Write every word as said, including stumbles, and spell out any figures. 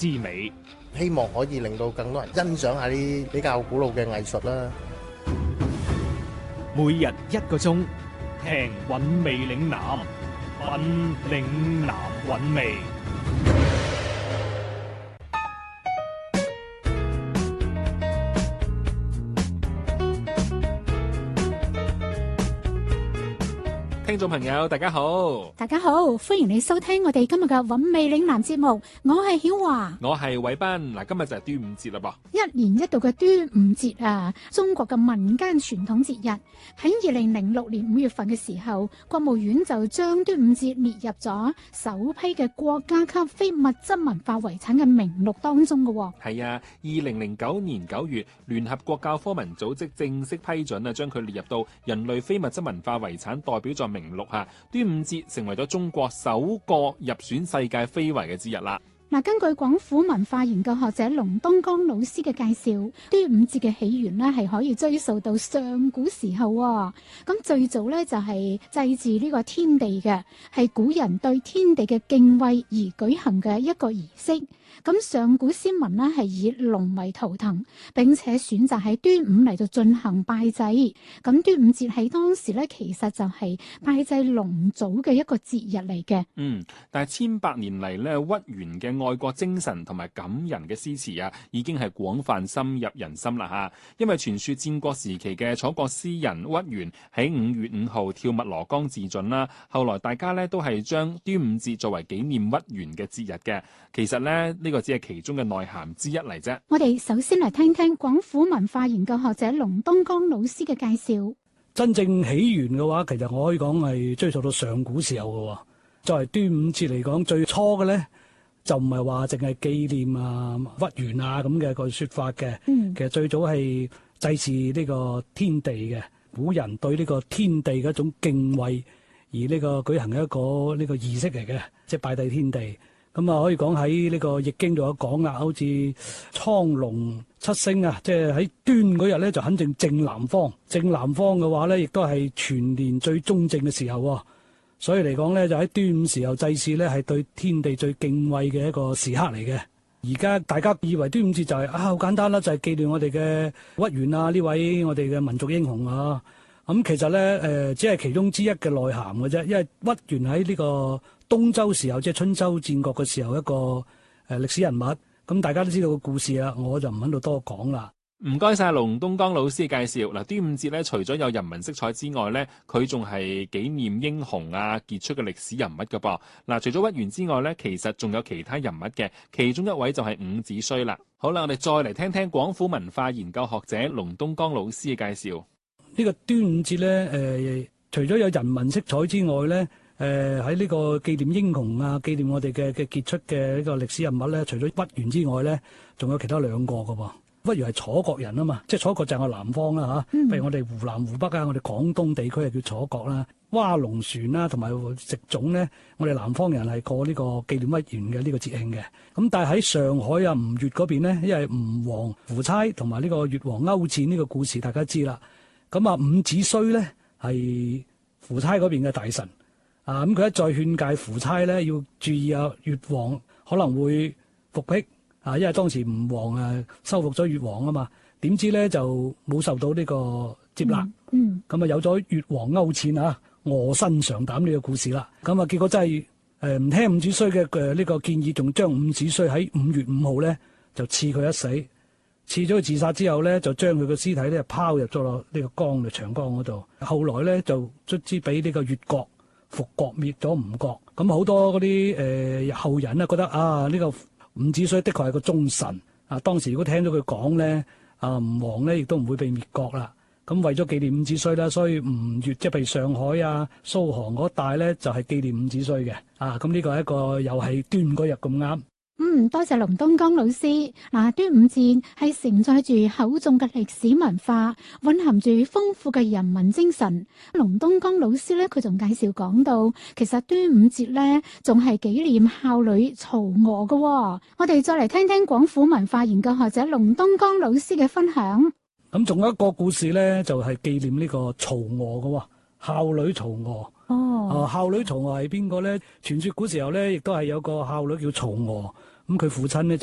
之美。 希望可以令到更多人欣賞下啲比較古老嘅藝術啦。 每日一個鐘，聽韻味嶺南，韻嶺南韻味。聽眾朋友大家好， 大家好，歡迎你收聽我哋今日嘅韻味嶺南節目，我係曉華， 我係偉斌。嗱，今日就係端午節啦噃， 一年一度嘅端午節啊，中國嘅民間傳統節日。喺二零零六年五月份嘅時候，國務院就將端午節列入咗首批嘅國家級非物質文化遺產嘅名錄當中嘅。 係啊，二零零九年九月，聯合國教科文組織正式批准啊，將佢列入到人類非物質文化遺產代表作名錄下，端午節成為咗中國首個入選世界非遺嘅節日啦。 嗱，根據廣府文化研究學者龍東江老師嘅介紹，端午節嘅起源呢係可以追溯到上古時候喎。咁最早呢就係祭祀呢個天地嘅，係古人對天地嘅敬畏而舉行嘅一個儀式。咁上古先民呢係以龍為圖騰，並且選擇喺端午嚟到進行拜祭。咁端午節喺當時呢，其實就係拜祭龍祖嘅一個節日嚟嘅。 嗯，但係千百年嚟呢，屈原嘅愛國精神同埋感人嘅詩詞啊，已經係廣泛深入人心啦吓。因為傳說戰國時期嘅楚國詩人屈原喺五月五號跳汨羅江自盡啦，後來大家呢都係將端午節作為紀念屈原嘅節日嘅。其實呢，呢、這個只係其中嘅內涵之一嚟啫。 我哋首先嚟聽聽廣府文化研究學者龍東江老師嘅介紹。 真正起源嘅話，其實我可以講係追溯到上古時候嘅。作為端午節嚟講，最初嘅咧就唔係話淨係紀念啊屈原啊咁嘅個說法嘅。嗯，其實最早係祭祀呢個天地嘅，古人對呢個天地嘅一種敬畏而呢個舉行嘅一個呢個儀式嚟嘅，即係拜祭天地。咁啊，可以講喺呢個易經度有講啦，好似蒼龍七星啊，即係喺端嗰日咧就肯定正南方，正南方嘅話咧，亦都係全年最中正嘅時候。所以嚟講咧，就喺端午時候祭祀咧，係對天地最敬畏嘅一個時刻嚟嘅。而家大家以為端午節就係、是、啊好簡單啦，就係、是、紀念我哋嘅屈原啊呢位我哋嘅民族英雄啊。咁、嗯、其實咧誒、呃，只係其中之一嘅內涵嘅啫，因為屈原喺呢個東周時候，即係春秋戰國嘅時候一個誒、呃、歷史人物。咁、嗯、大家都知道個故事啦，我就唔喺度多講啦。 唔該晒龍東江老師嘅介紹。嗱，端午節咧，除咗有人文色彩之外咧，佢仲係紀念英雄啊傑出嘅歷史人物㗎噃。嗱，除咗屈原之外咧，其實仲有其他人物嘅，其中一位就係伍子胥啦。好啦，我哋再嚟聽聽廣府文化研究學者龍東江老師嘅介紹。 呢個端午節咧，誒、呃，除咗有人文色彩之外咧，誒喺呢個紀念英雄啊，紀念我哋嘅嘅傑出嘅呢個歷史人物咧，除咗屈原之外咧，仲有其他兩個㗎喎。屈原係楚國人啊嘛，即係楚國就係我南方啦嚇，譬、嗯、如我哋湖南、湖北啊，我哋廣東地區係叫楚國啦。划龍船啦，同埋食粽咧，我哋南方人係過呢個紀念屈原嘅呢個節慶嘅。咁但係喺上海啊吳越嗰邊咧，因為吳王夫差同埋呢個越王勾踐呢個故事大家知啦。咁啊伍子胥咧係夫差嗰邊嘅大臣啊，咁佢一再勸誡夫差咧要注意啊越王可能會復辟。啊，因為當時吳王誒收復咗越王啊嘛，點知咧就冇受到呢個接納，嗯，咁、嗯、啊有咗越王勾踐啊臥薪嘗膽呢個故事啦，咁啊結果真係誒唔聽伍子胥嘅誒呢個建議，仲將伍子胥喺五月五號咧就賜佢一死，賜咗佢自殺之後咧就將佢個屍體咧拋入咗落呢個江嘅長江嗰度，後來咧就卒之俾呢個越國復國滅咗吳國，咁好多嗰啲誒後人啊覺得啊呢、呢個伍子胥的確係個忠臣啊！當時如果聽到佢講咧，啊吳王咧亦都唔會被滅國啦。咁為咗紀念伍子胥啦，所以吳越即係譬如上海啊、蘇杭嗰帶咧，就係、是、紀念伍子胥嘅。啊，咁呢個係一個又係端午嗰日咁啱。 嗯，多謝龍東江老師。嗱，端午節係承載住厚重嘅歷史文化，蘊含住豐富嘅人文精神。龍東江老師咧，佢仲介紹講到，其實端午節咧仲係紀念孝女曹娥嘅。我哋再嚟聽聽廣府文化研究學者龍東江老師嘅分享。 咁仲有一個故事咧，就係、是、紀念呢個曹娥嘅孝女曹娥。哦，啊，孝女曹娥係邊個咧？傳說古時候咧，亦都係有個孝女叫曹娥。咁佢父親咧就